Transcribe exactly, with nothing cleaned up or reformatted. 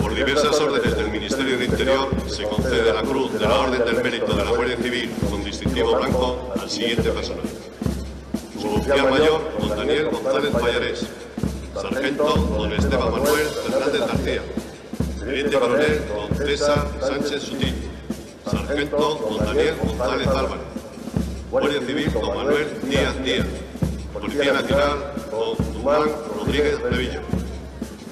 Por diversas órdenes del Ministerio de Interior se concede la Cruz de la Orden del Mérito de la Guardia Civil con distintivo blanco al siguiente personal: Suboficial Mayor don Daniel González Pallarés, Sargento don Esteban Manuel Fernández García, Teniente Coronel don César Sánchez Sutil, Sargento don Daniel González Álvarez, Guardia Civil don Manuel Díaz Díaz, Policía Nacional don Dumán Rodríguez Revillo.